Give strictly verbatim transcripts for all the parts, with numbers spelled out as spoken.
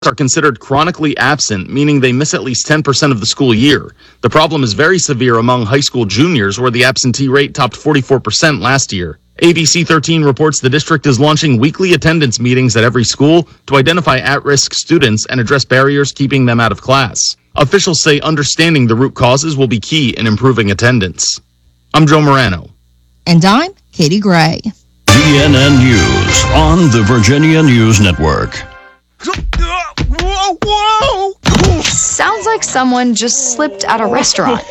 are considered chronically absent, meaning they miss at least ten percent of the school year. The problem is very severe among high school juniors, where the absentee rate topped forty-four percent last year. A B C thirteen reports the district is launching weekly attendance meetings at every school to identify at-risk students and address barriers keeping them out of class. Officials say understanding the root causes will be key in improving attendance. I'm Joe Morano. And I'm Katie Gray. V N N News on the Virginia News Network. Whoa, whoa! Sounds like someone just slipped at a restaurant.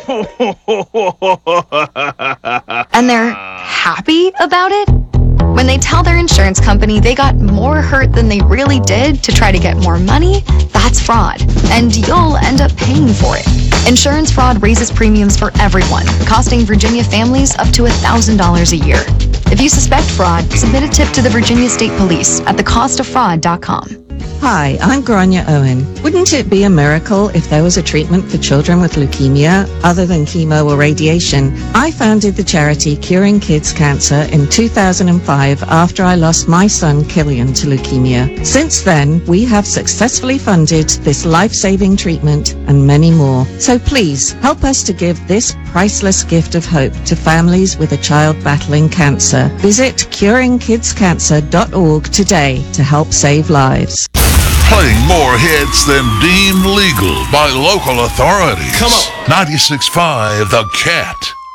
And they're happy about it? When they tell their insurance company they got more hurt than they really did to try to get more money, that's fraud. And you'll end up paying for it. Insurance fraud raises premiums for everyone, costing Virginia families up to one thousand dollars a year. If you suspect fraud, submit a tip to the Virginia State Police at the cost of fraud dot com. Hi, I'm Grania Owen. Wouldn't it be a miracle if there was a treatment for children with leukemia other than chemo or radiation? I founded the charity Curing Kids Cancer in two thousand five after I lost my son Killian to leukemia. Since then, we have successfully funded this life-saving treatment and many more. So please, help us to give this priceless gift of hope to families with a child battling cancer. Visit curing kids cancer dot org today to help save lives. Playing more hits than deemed legal by local authorities. Come on. ninety-six point five The Cat.